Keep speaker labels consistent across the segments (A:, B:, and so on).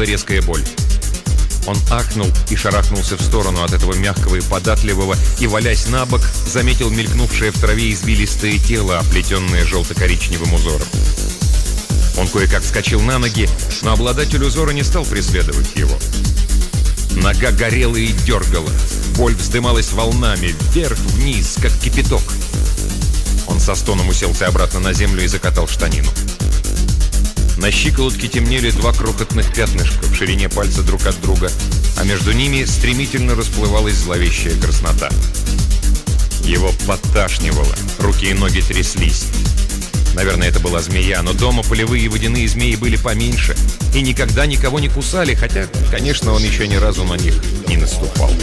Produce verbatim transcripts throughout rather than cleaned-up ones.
A: пронзила резкая боль. Он ахнул и шарахнулся в сторону от этого мягкого и податливого, и, валясь на бок, заметил мелькнувшее в траве извилистое тело, оплетенное желто-коричневым узором. Он кое-как вскочил на ноги, но обладатель узора не стал преследовать его. Нога горела и дергала. Боль вздымалась волнами, вверх-вниз, как кипяток. Он со стоном уселся обратно на землю и закатал штанину. На щиколотке темнели два крохотных пятнышка в ширине пальца друг от друга, а между ними стремительно расплывалась зловещая краснота. Его подташнивало, руки и ноги тряслись. Наверное, это была змея, но дома полевые водяные змеи были поменьше и никогда никого не кусали, хотя, конечно, он еще ни разу на них не наступал.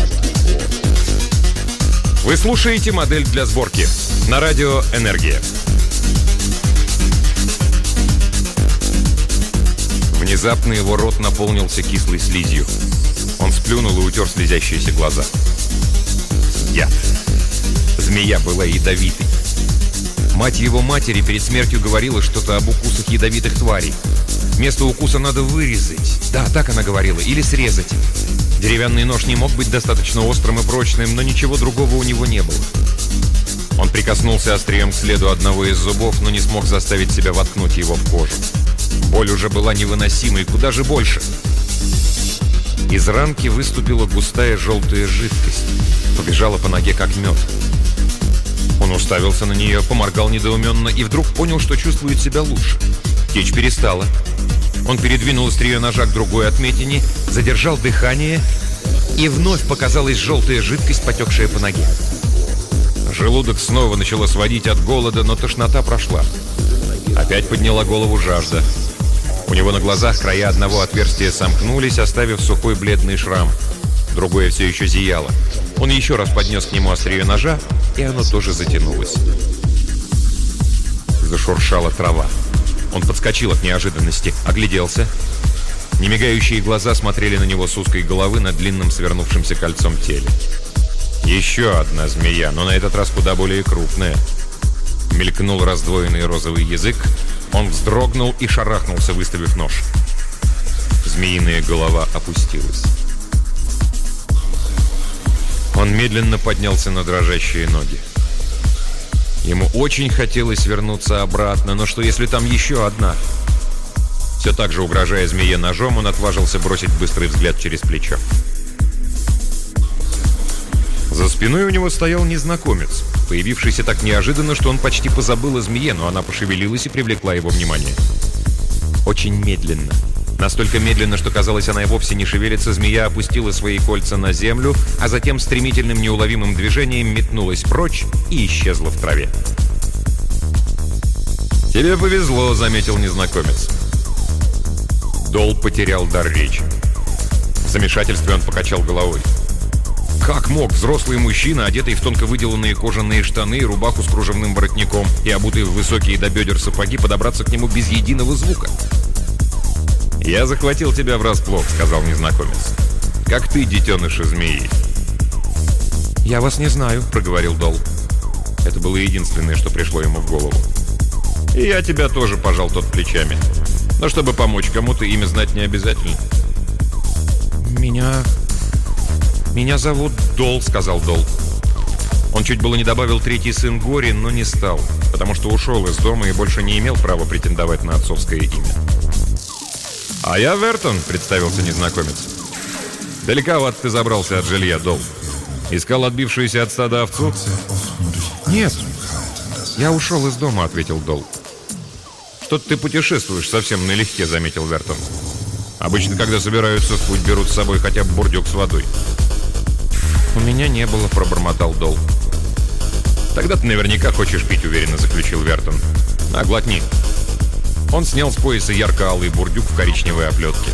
A: Вы слушаете «Модель для сборки» на радио «Энергия». Внезапно его рот наполнился кислой слизью. Он сплюнул и утер слезящиеся глаза. Яд. Змея была ядовитой. Мать его матери перед смертью говорила что-то об укусах ядовитых тварей. Место укуса надо вырезать. Да, так она говорила. Или срезать. Деревянный нож не мог быть достаточно острым и прочным, но ничего другого у него не было. Он прикоснулся острием к следу одного из зубов, но не смог заставить себя воткнуть его в кожу. Боль уже была невыносимой, куда же больше. Из ранки выступила густая желтая жидкость. Побежала по ноге, как мед. Он уставился на нее, поморгал недоуменно и вдруг понял, что чувствует себя лучше. Течь перестала. Он передвинул острие ножа к другой отметине, задержал дыхание, и вновь показалась желтая жидкость, потекшая по ноге. Желудок снова начало сводить от голода, но тошнота прошла. Опять подняла голову жажда. У него на глазах края одного отверстия сомкнулись, оставив сухой бледный шрам. Другое все еще зияло. Он еще раз поднес к нему острие ножа, и оно тоже затянулось. Зашуршала трава. Он подскочил от неожиданности, огляделся. Немигающие глаза смотрели на него с узкой головы на длинном свернувшемся кольцом теле. Еще одна змея, но на этот раз куда более крупная. Мелькнул раздвоенный розовый язык. Он вздрогнул и шарахнулся, выставив нож. Змеиная голова опустилась. Он медленно поднялся на дрожащие ноги. Ему очень хотелось вернуться обратно, но что если там еще одна? Все так же угрожая змее ножом, он отважился бросить быстрый взгляд через плечо. За спиной у него стоял незнакомец, появившийся так неожиданно, что он почти позабыл о змее, но она пошевелилась и привлекла его внимание. Очень медленно. Настолько медленно, что казалось, она и вовсе не шевелится, змея опустила свои кольца на землю, а затем стремительным неуловимым движением метнулась прочь и исчезла в траве. «Тебе повезло», — заметил незнакомец. Дол потерял дар речи. В замешательстве он покачал головой. Как мог взрослый мужчина, одетый в тонко выделанные кожаные штаны и рубаху с кружевным воротником и обутый в высокие до бедер сапоги, подобраться к нему без единого звука? «Я захватил тебя врасплох», — сказал незнакомец. «Как ты, детеныша змеи?» «Я вас не знаю», — проговорил Дол. Это было единственное, что пришло ему в голову. «И я тебя тоже», — пожал тот плечами. «Но чтобы помочь кому-то, имя знать не обязательно». «Меня... меня зовут Дол», — сказал Дол. Он чуть было не добавил «третий сын Гори», но не стал, потому что ушел из дома и больше не имел права претендовать на отцовское имя. «А я Вертон», — представился незнакомец. «Далековато ты забрался от жилья, Дол. Искал отбившуюся от стада овцу?» «Нет, я ушел из дома», — ответил Дол. «Что-то ты путешествуешь совсем налегке», — заметил Вертон. «Обычно, когда собираются в путь, берут с собой хотя бы бурдюк с водой». «У меня не было», — пробормотал Дол. «Тогда ты наверняка хочешь пить», — уверенно заключил Вертон. «На, глотни». Он снял с пояса ярко-алый бурдюк в коричневой оплетке.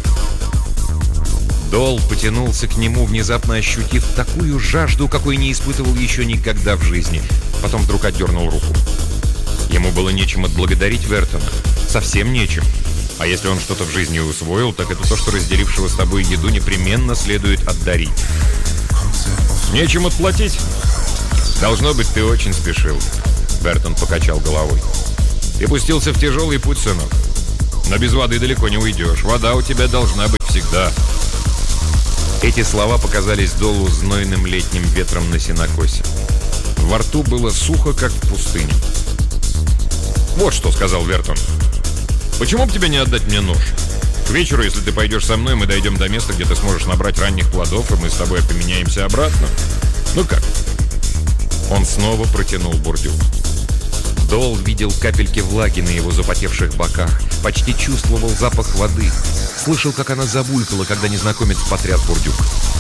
A: Дол потянулся к нему, внезапно ощутив такую жажду, какой не испытывал еще никогда в жизни. Потом вдруг отдернул руку. Ему было нечем отблагодарить Вертона. Совсем нечем. А если он что-то в жизни усвоил, так это то, что разделившего с тобой еду непременно следует отдарить. «Нечем отплатить?» «Должно быть, ты очень спешил», — Вертон покачал головой. «Ты пустился в тяжелый путь, сынок. Но без воды далеко не уйдешь. Вода у тебя должна быть всегда». Эти слова показались Долу знойным летним ветром на сенокосе. Во рту было сухо, как в пустыне. «Вот что», — сказал Вертон. «Почему бы тебе не отдать мне нож? К вечеру, если ты пойдешь со мной, мы дойдем до места, где ты сможешь набрать ранних плодов, и мы с тобой поменяемся обратно. Ну как?» Он снова протянул бурдюк. Дол видел капельки влаги на его запотевших боках, почти чувствовал запах воды, слышал, как она забулькала, когда незнакомец потряс бурдюк.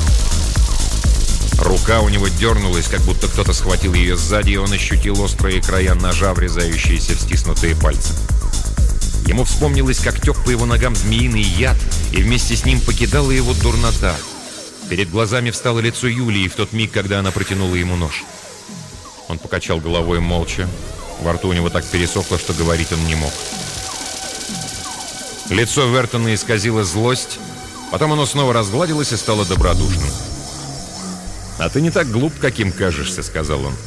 A: Рука у него дернулась, как будто кто-то схватил ее сзади, и он ощутил острые края ножа, врезающиеся в стиснутые пальцы. Ему вспомнилось, как тек по его ногам змеиный яд, и вместе с ним покидала его дурнота. Перед глазами встало лицо Юлии в тот миг, когда она протянула ему нож. Он покачал головой молча. Во рту у него так пересохло, что говорить он не мог. Лицо Вертона исказило злость, потом оно снова разгладилось и стало добродушным. «А ты не так глуп, каким кажешься», — сказал он.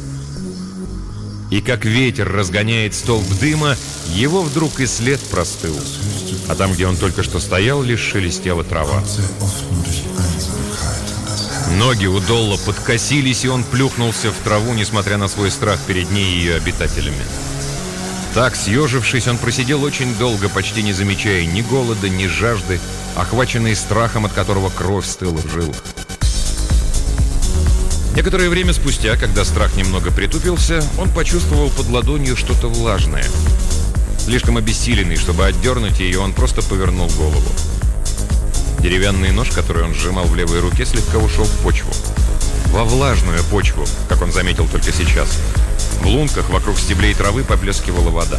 A: И как ветер разгоняет столб дыма, его вдруг и след простыл. А там, где он только что стоял, лишь шелестела трава. Ноги у Долла подкосились, и он плюхнулся в траву, несмотря на свой страх перед ней и ее обитателями. Так, съежившись, он просидел очень долго, почти не замечая ни голода, ни жажды, охваченный страхом, от которого кровь стыла в жилах. Некоторое время спустя, когда страх немного притупился, он почувствовал под ладонью что-то влажное. Слишком обессиленный, чтобы отдернуть ее, он просто повернул голову. Деревянный нож, который он сжимал в левой руке, слегка ушел в почву. Во влажную почву, как он заметил только сейчас. В лунках вокруг стеблей травы поблескивала вода.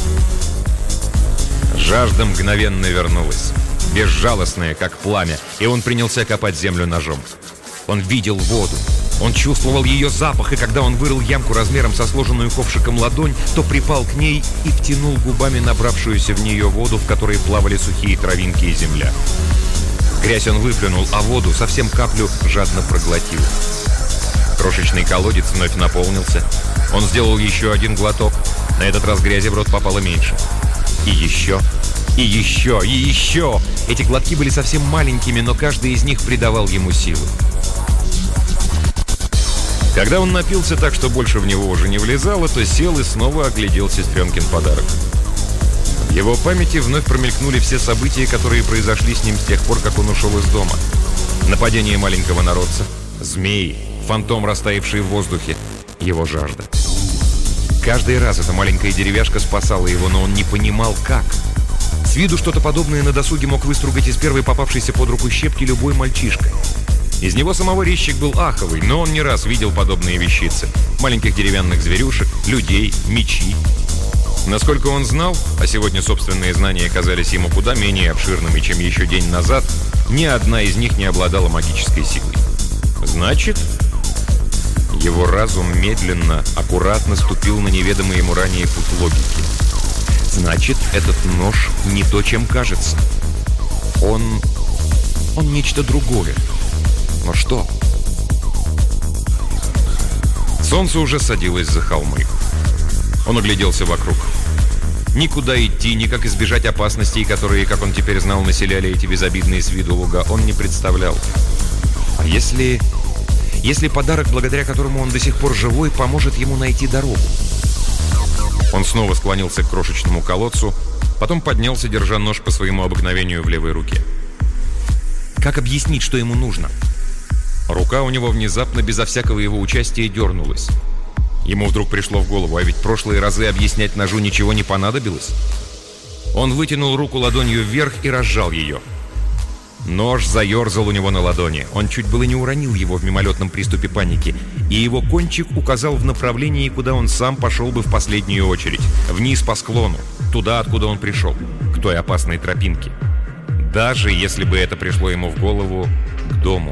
A: Жажда мгновенно вернулась, безжалостная, как пламя, и он принялся копать землю ножом. Он видел воду, он чувствовал ее запах, и когда он вырыл ямку размером со сложенную ковшиком ладонь, то припал к ней и втянул губами набравшуюся в нее воду, в которой плавали сухие травинки и земля. Грязь он выплюнул, а воду, совсем каплю, жадно проглотил. Крошечный колодец вновь наполнился. Он сделал еще один глоток. На этот раз грязи в рот попало меньше. И еще, и еще, и еще. Эти глотки были совсем маленькими, но каждый из них придавал ему силы. Когда он напился так, что больше в него уже не влезало, то сел и снова оглядел сестренкин подарок. В его памяти вновь промелькнули все события, которые произошли с ним с тех пор, как он ушел из дома. Нападение маленького народца, змеи, фантом, растаявший в воздухе, его жажда. Каждый раз эта маленькая деревяшка спасала его, но он не понимал, как. С виду что-то подобное на досуге мог выстругать из первой попавшейся под руку щепки любой мальчишка. Из него самого резчик был аховый, но он не раз видел подобные вещицы. Маленьких деревянных зверюшек, людей, мечи. Насколько он знал, а сегодня собственные знания казались ему куда менее обширными, чем еще день назад, ни одна из них не обладала магической силой. Значит, его разум медленно, аккуратно ступил на неведомый ему ранее путь логики. Значит, этот нож не то, чем кажется. Он... он нечто другое. Но что? Солнце уже садилось за холмы. Он огляделся вокруг. Никуда идти, ни как избежать опасностей, которые, как он теперь знал, населяли эти безобидные с виду луга, он не представлял. А если... если подарок, благодаря которому он до сих пор живой, поможет ему найти дорогу? Он снова склонился к крошечному колодцу, потом поднялся, держа нож по своему обыкновению в левой руке. Как объяснить, что ему нужно? Рука у него внезапно, безо всякого его участия, дернулась. Ему вдруг пришло в голову, а ведь прошлые разы объяснять ножу ничего не понадобилось. Он вытянул руку ладонью вверх и разжал ее. Нож заерзал у него на ладони. Он чуть было не уронил его в мимолетном приступе паники, и его кончик указал в направлении, куда он сам пошел бы в последнюю очередь. Вниз по склону, туда, откуда он пришел, к той опасной тропинке. Даже если бы это пришло ему в голову, к дому.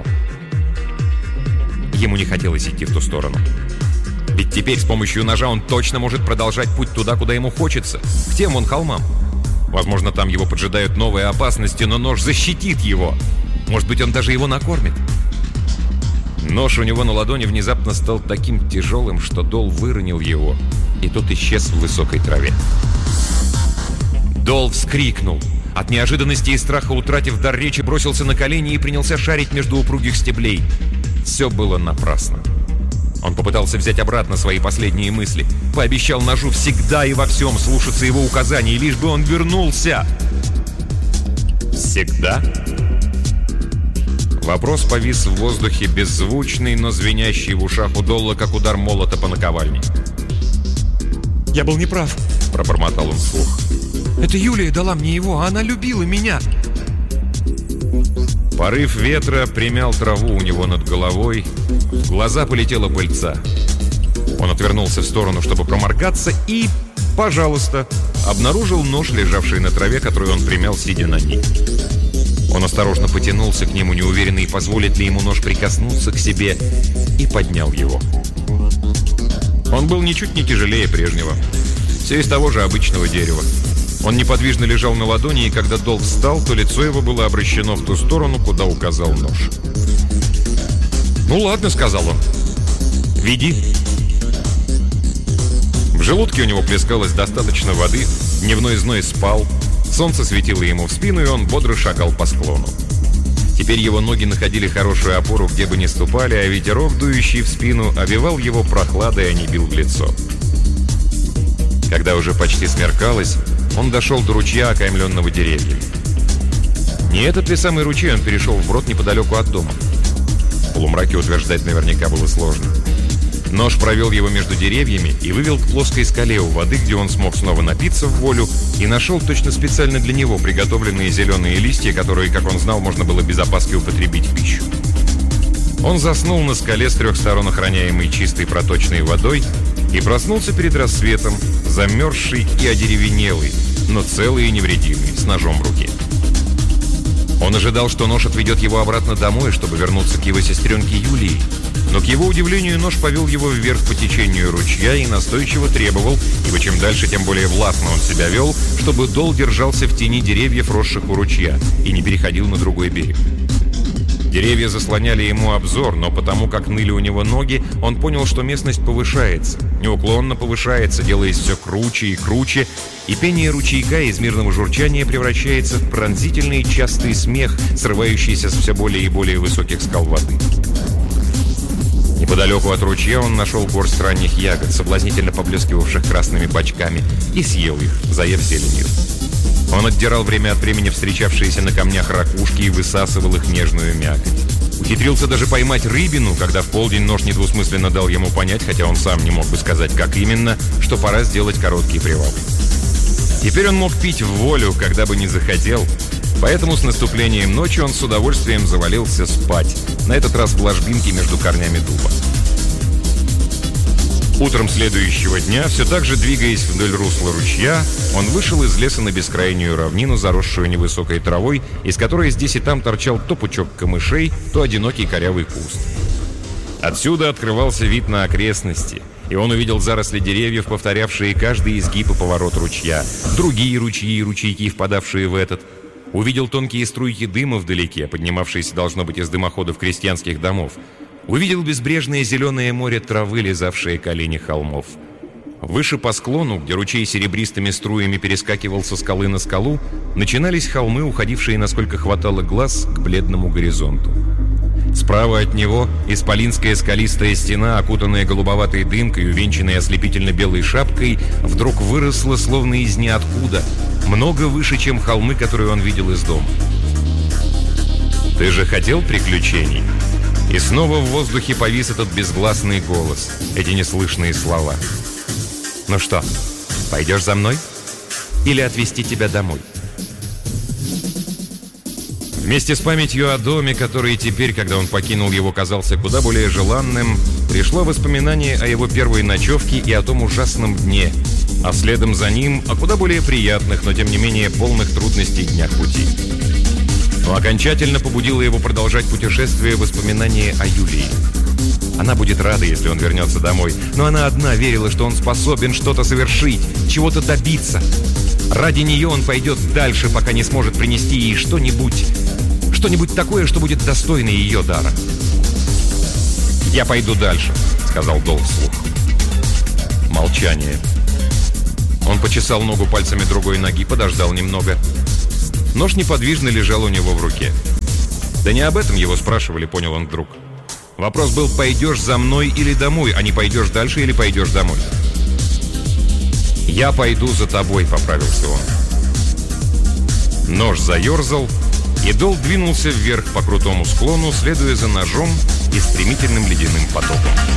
A: Ему не хотелось идти в ту сторону. Ведь теперь с помощью ножа он точно может продолжать путь туда, куда ему хочется, к тем вон холмам. Возможно, там его поджидают новые опасности, но нож защитит его. Может быть, он даже его накормит. Нож у него на ладони внезапно стал таким тяжелым, что Дол выронил его, и тот исчез в высокой траве. Дол вскрикнул. От неожиданности и страха, утратив дар речи, бросился на колени и принялся шарить между упругих стеблей. Все было напрасно. Он попытался взять обратно свои последние мысли. Пообещал ножу всегда и во всем слушаться его указаний, лишь бы он вернулся. Всегда? Вопрос повис в воздухе, беззвучный, но звенящий в ушах у Долла, как удар молота по наковальне.
B: «Я был неправ»,
A: — пробормотал он вслух.
B: «Это Юлия дала мне его, а она любила меня».
A: Порыв ветра примял траву у него над головой, в глаза полетела пыльца. Он отвернулся в сторону, чтобы проморгаться, и, пожалуйста, обнаружил нож, лежавший на траве, который он примял, сидя на ней. Он осторожно потянулся к нему, неуверенный, позволит ли ему нож прикоснуться к себе, и поднял его. Он был ничуть не тяжелее прежнего. Все из того же обычного дерева. Он неподвижно лежал на ладони, и когда Дол встал, то лицо его было обращено в ту сторону, куда указал нож. «Ну ладно», — сказал он. «Веди». В желудке у него плескалось достаточно воды, дневной зной спал, солнце светило ему в спину, и он бодро шагал по склону. Теперь его ноги находили хорошую опору, где бы ни ступали, а ветерок, дующий в спину, обвивал его прохладой, а не бил в лицо. Когда уже почти смеркалось, он дошел до ручья, окаймленного деревьями. Не этот ли самый ручей он перешел вброд неподалеку от дома? В полумраке утверждать наверняка было сложно. Нож провел его между деревьями и вывел к плоской скале у воды, где он смог снова напиться в волю, и нашел точно специально для него приготовленные зеленые листья, которые, как он знал, можно было без опаски употребить в пищу. Он заснул на скале с трех сторон, охраняемой чистой проточной водой, и проснулся перед рассветом, замерзший и одеревенелый, но целый и невредимый, с ножом в руке. Он ожидал, что нож отведет его обратно домой, чтобы вернуться к его сестренке Юлии, но, к его удивлению, нож повел его вверх по течению ручья и настойчиво требовал, ибо чем дальше, тем более властно он себя вел, чтобы Дол держался в тени деревьев, росших у ручья, и не переходил на другой берег. Деревья заслоняли ему обзор, но потому как ныли у него ноги, он понял, что местность повышается, неуклонно повышается, делаясь все круче и круче, и пение ручейка из мирного журчания превращается в пронзительный частый смех, срывающийся с все более и более высоких скал воды. Неподалеку от ручья он нашел горсть ранних ягод, соблазнительно поблескивавших красными бочками, и съел их, заев зеленью. Он отдирал время от времени встречавшиеся на камнях ракушки и высасывал их нежную мякоть. Ухитрился даже поймать рыбину, когда в полдень нож недвусмысленно дал ему понять, хотя он сам не мог бы сказать, как именно, что пора сделать короткий привал. Теперь он мог пить в волю, когда бы не захотел, поэтому с наступлением ночи он с удовольствием завалился спать, на этот раз в ложбинке между корнями дуба. Утром следующего дня, все так же двигаясь вдоль русла ручья, он вышел из леса на бескрайнюю равнину, заросшую невысокой травой, из которой здесь и там торчал то пучок камышей, то одинокий корявый куст. Отсюда открывался вид на окрестности, и он увидел заросли деревьев, повторявшие каждый изгиб и поворот ручья, другие ручьи и ручейки, впадавшие в этот. Увидел тонкие струйки дыма вдалеке, поднимавшиеся, должно быть, из дымоходов крестьянских домов. Увидел безбрежное зеленое море травы, лизавшее колени холмов. Выше по склону, где ручей серебристыми струями перескакивал со скалы на скалу, начинались холмы, уходившие, насколько хватало глаз, к бледному горизонту. Справа от него исполинская скалистая стена, окутанная голубоватой дымкой, увенчанная ослепительно-белой шапкой, вдруг выросла словно из ниоткуда, много выше, чем холмы, которые он видел из дома. «Ты же хотел приключений?» И снова в воздухе повис этот безгласный голос, эти неслышные слова. «Ну что, пойдешь за мной? Или отвезти тебя домой?» Вместе с памятью о доме, который теперь, когда он покинул его, казался куда более желанным, пришло воспоминание о его первой ночевке и о том ужасном дне, а следом за ним о куда более приятных, но тем не менее полных трудностей днях пути. Но окончательно побудило его продолжать путешествие воспоминание о Юлии. Она будет рада, если он вернется домой, но она одна верила, что он способен что-то совершить, чего-то добиться. Ради нее он пойдет дальше, пока не сможет принести ей что-нибудь, что-нибудь такое, что будет достойно ее дара. «Я пойду дальше», — сказал Дол вслух. Молчание. Он почесал ногу пальцами другой ноги, подождал немного. Нож неподвижно лежал у него в руке. Да не об этом его спрашивали, понял он вдруг. Вопрос был: пойдешь за мной или домой, а не пойдешь дальше или пойдешь домой. «Я пойду за тобой», — поправился он. Нож заерзал, и Дол двинулся вверх по крутому склону, следуя за ножом и стремительным ледяным потоком.